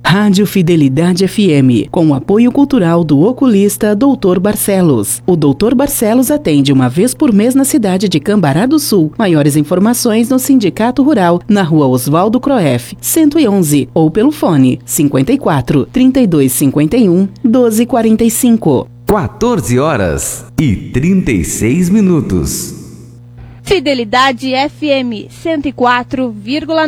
Rádio Fidelidade FM, com o apoio cultural do oculista Dr. Barcelos. O Dr. Barcelos atende uma vez por mês na cidade de Cambará do Sul. Maiores informações no Sindicato Rural, na rua Oswaldo Croef, 111, ou pelo fone 54 3251 1245. 14h36. Fidelidade FM 104,9.